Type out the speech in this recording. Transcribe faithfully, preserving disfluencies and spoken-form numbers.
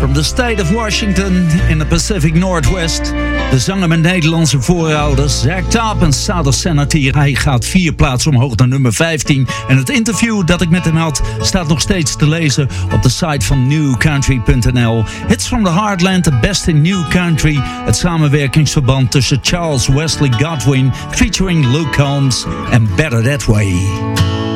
From the state of Washington in the Pacific Northwest. De zanger met Nederlandse voorouders. Zack Top en Sound of Sanity. Hij gaat vier plaatsen omhoog naar nummer vijftien. En het interview dat ik met hem had staat nog steeds te lezen op de site van new country punt n l. Hits from the Heartland, the best in new country. Het samenwerkingsverband tussen Charles Wesley Godwin featuring Luke Combs en Better That Way.